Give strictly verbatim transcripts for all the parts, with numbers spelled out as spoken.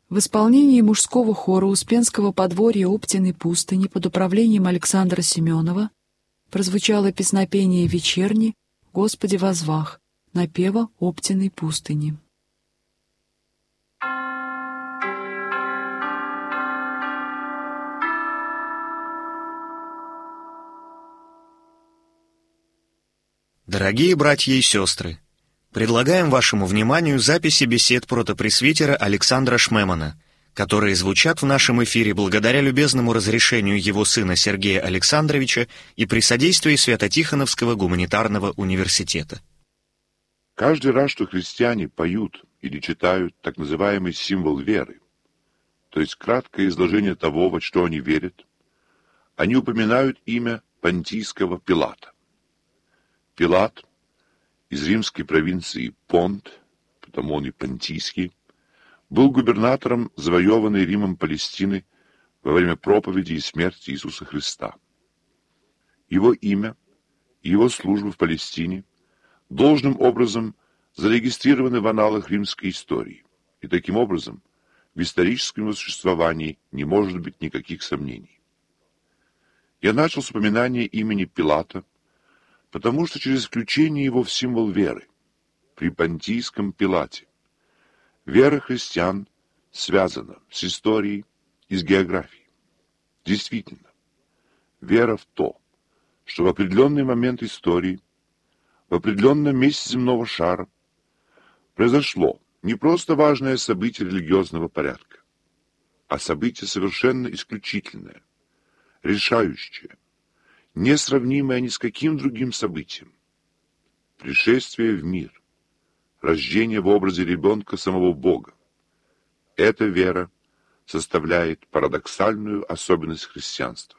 В исполнении мужского хора Успенского подворья Оптиной пустыни под управлением Александра Семенова прозвучало песнопение «Вечерни, Господи возвах», напева Оптиной пустыни. Дорогие братья и сестры, предлагаем вашему вниманию записи бесед протопресвитера Александра Шмемана, которые звучат в нашем эфире благодаря любезному разрешению его сына Сергея Александровича и при содействии Свято-Тихоновского гуманитарного университета. Каждый раз, что христиане поют или читают так называемый символ веры, то есть краткое изложение того, во что они верят, они упоминают имя понтийского Пилата. Пилат из римской провинции Понт, потому он и понтийский, был губернатором завоеванной Римом Палестины во время проповеди и смерти Иисуса Христа. Его имя и его служба в Палестине должным образом зарегистрированы в аналах римской истории, и таким образом в историческом его существовании не может быть никаких сомнений. Я начал с упоминания имени Пилата, потому что через включение его в символ веры при понтийском Пилате вера христиан связана с историей и с географией. Действительно, вера в то, что в определенный момент истории, в определенном месте земного шара произошло не просто важное событие религиозного порядка, а событие совершенно исключительное, решающее, несравнимое ни с каким другим событием. Пришествие в мир, рождение в образе ребенка самого Бога. Эта вера составляет парадоксальную особенность христианства.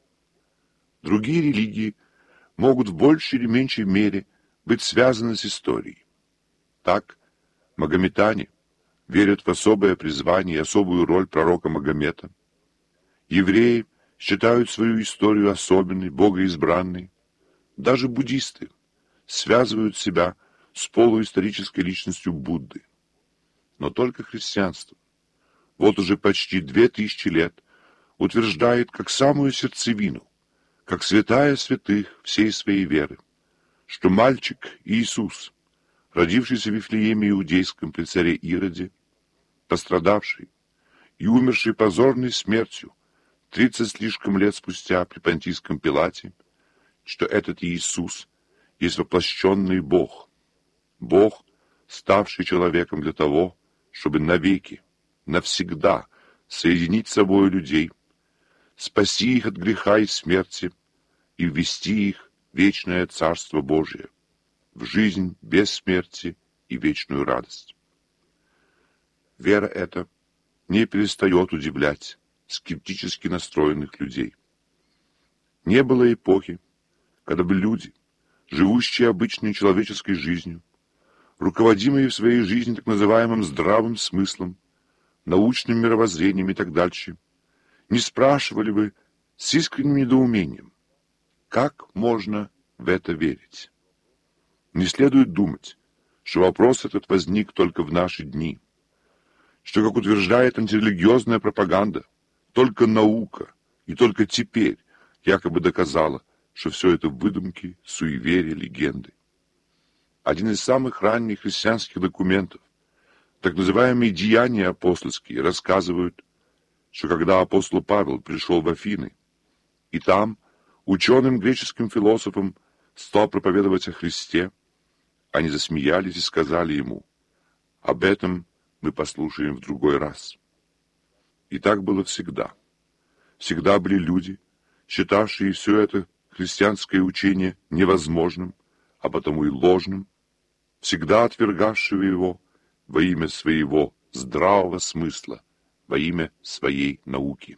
Другие религии могут в большей или меньшей мере быть связаны с историей. Так, магометане верят в особое призвание и особую роль пророка Магомета. Евреи считают свою историю особенной, богоизбранной. Даже буддисты связывают себя с полуисторической личностью Будды. Но только христианство вот уже почти две тысячи лет утверждает как самую сердцевину, как святая святых всей своей веры, что мальчик Иисус, родившийся в Вифлееме Иудейском при царе Ироде, пострадавший и умерший позорной смертью тридцать слишком лет спустя при понтийском Пилате, что этот Иисус есть воплощенный Бог, Бог, ставший человеком для того, чтобы навеки, навсегда соединить с собой людей, спасти их от греха и смерти и ввести их в вечное Царство Божие, в жизнь без смерти и вечную радость. Вера эта не перестает удивлять скептически настроенных людей. Не было эпохи, когда бы люди, живущие обычной человеческой жизнью, руководимые в своей жизни так называемым здравым смыслом, научным мировоззрением и так дальше, не спрашивали бы с искренним недоумением, как можно в это верить. Не следует думать, что вопрос этот возник только в наши дни, что, как утверждает антирелигиозная пропаганда, только наука и только теперь якобы доказала, что все это выдумки, суеверия, легенды. Один из самых ранних христианских документов, так называемые «Деяния апостольские», рассказывают, что когда апостол Павел пришел в Афины, и там ученым греческим философам стал проповедовать о Христе, они засмеялись и сказали ему: «Об этом мы послушаем в другой раз». И так было всегда. Всегда были люди, считавшие все это христианское учение невозможным, а потому и ложным, всегда отвергавшие его во имя своего здравого смысла, во имя своей науки.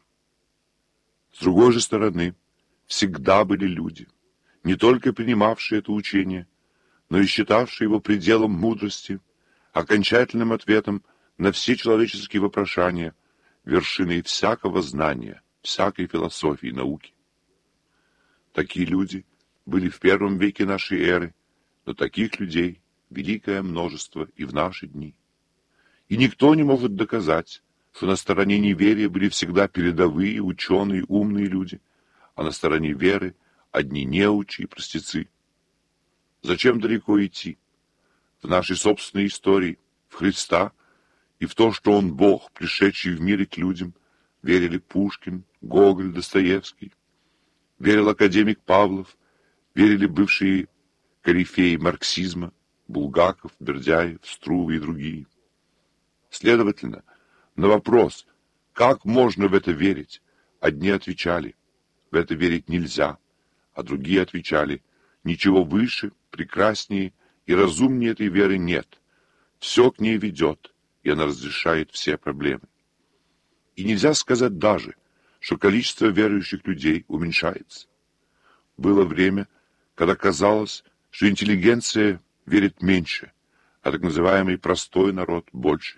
С другой же стороны, всегда были люди, не только принимавшие это учение, но и считавшие его пределом мудрости, окончательным ответом на все человеческие вопрошания, вершиной всякого знания, всякой философии и науки. Такие люди были в первом веке нашей эры, но таких людей великое множество и в наши дни. И никто не может доказать, что на стороне неверия были всегда передовые, ученые, умные люди, а на стороне веры одни неучи и простецы. Зачем далеко идти? В нашей собственной истории, в Христа и в то, что Он Бог, пришедший в мире к людям, верили Пушкин, Гоголь, Достоевский, верил академик Павлов, верили бывшие корифеи марксизма, Булгаков, Бердяев, Струве и другие. Следовательно, на вопрос, как можно в это верить, одни отвечали, в это верить нельзя, а другие отвечали, ничего выше, прекраснее и разумнее этой веры нет. Все к ней ведет, и она разрешает все проблемы. И нельзя сказать даже, что количество верующих людей уменьшается. Было время, когда казалось, что интеллигенция верит меньше, а так называемый простой народ больше.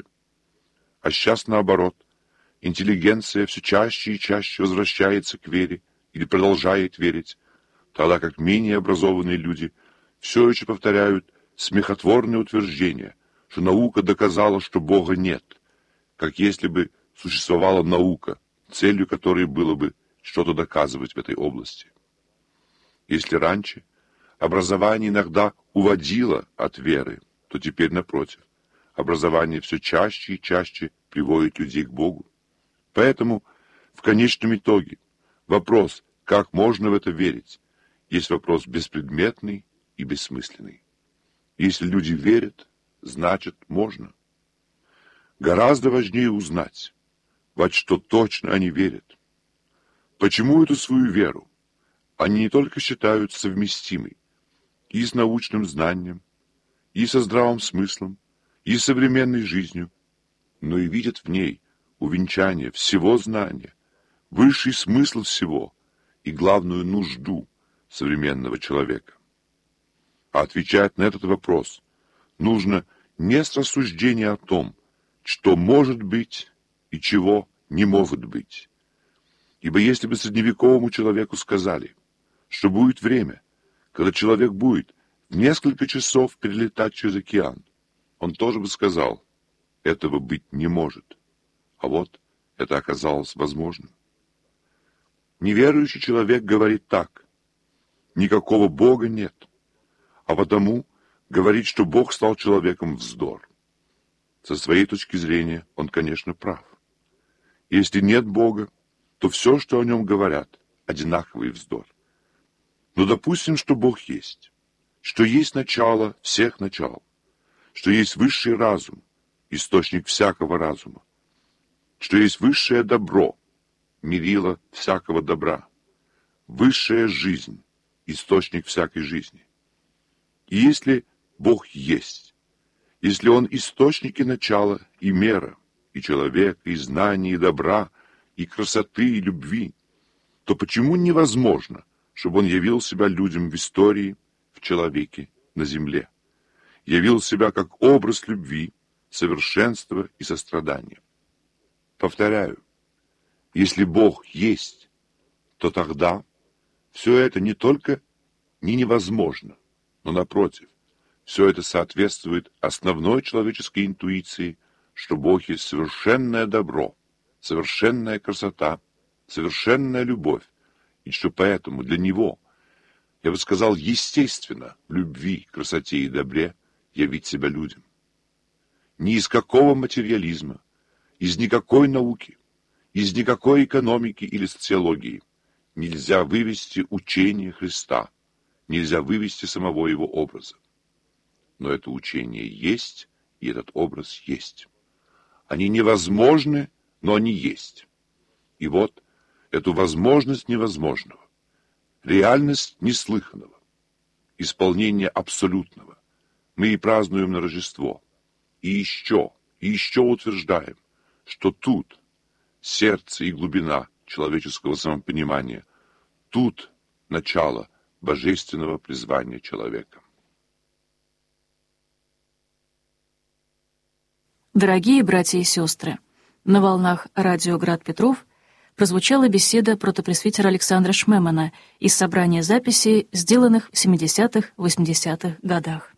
А сейчас наоборот, интеллигенция все чаще и чаще возвращается к вере или продолжает верить, тогда как менее образованные люди все еще повторяют смехотворные утверждения, что наука доказала, что Бога нет, как если бы существовала наука, целью которой было бы что-то доказывать в этой области. Если раньше образование иногда уводило от веры, то теперь, напротив, образование все чаще и чаще приводит людей к Богу. Поэтому, в конечном итоге, вопрос, как можно в это верить, есть вопрос беспредметный и бессмысленный. Если люди верят, значит, можно. Гораздо важнее узнать, во что точно они верят. Почему эту свою веру они не только считают совместимой и с научным знанием, и со здравым смыслом, и с современной жизнью, но и видят в ней увенчание всего знания, высший смысл всего и главную нужду современного человека. А отвечать на этот вопрос нужно не с рассуждения о том, что может быть и чего не может быть. Ибо если бы средневековому человеку сказали, что будет время, когда человек будет в несколько часов перелетать через океан, он тоже бы сказал, этого быть не может. А вот это оказалось возможным. Неверующий человек говорит так: никакого Бога нет, а потому говорит, что Бог стал человеком, вздор. Со своей точки зрения он, конечно, прав. Если нет Бога, то все, что о нем говорят, одинаковый вздор. Но допустим, что Бог есть, что есть начало всех начал, что есть высший разум, источник всякого разума, что есть высшее добро, мерило всякого добра, высшая жизнь, источник всякой жизни. И если Бог есть, если Он источник и начало, и мера, и человека, и знания, и добра, и красоты, и любви, то почему невозможно, чтобы Он явил себя людям в истории, в человеке, на земле? Явил себя как образ любви, совершенства и сострадания. Повторяю, если Бог есть, то тогда все это не только не невозможно, но, напротив, все это соответствует основной человеческой интуиции, что Бог есть совершенное добро, совершенная красота, совершенная любовь, и что поэтому для Него, я бы сказал, естественно, в любви, красоте и добре явить себя людям. Ни из какого материализма, из никакой науки, из никакой экономики или социологии нельзя вывести учение Христа, нельзя вывести самого Его образа. Но это учение есть, и этот образ есть. Они невозможны, но они есть. И вот эту возможность невозможного, реальность неслыханного, исполнение абсолютного мы и празднуем на Рождество. И еще, и еще утверждаем, что тут сердце и глубина человеческого самопонимания, тут начало божественного призвания человека. Дорогие братья и сестры, на волнах радио «Град Петров» прозвучала беседа протопресвитера Александра Шмемана из собрания записей, сделанных в семидесятых-восьмидесятых годах.